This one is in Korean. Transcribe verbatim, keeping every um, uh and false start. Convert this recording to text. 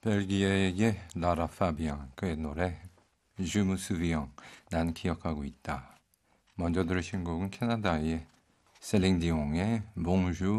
벨기에의 라라 파비앙 그의 노래 Je me souviens 난 기억하고 있다. 먼저 들으신 곡은 캐나다의 셀링 디옹의 Bonjour